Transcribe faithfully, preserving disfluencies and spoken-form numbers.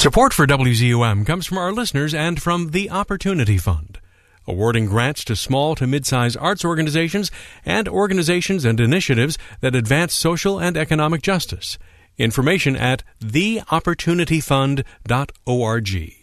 Support for W Z U M comes from our listeners and from the Opportunity Fund, awarding grants to small to mid-size arts organizations and organizations and initiatives that advance social and economic justice. Information at the opportunity fund dot org.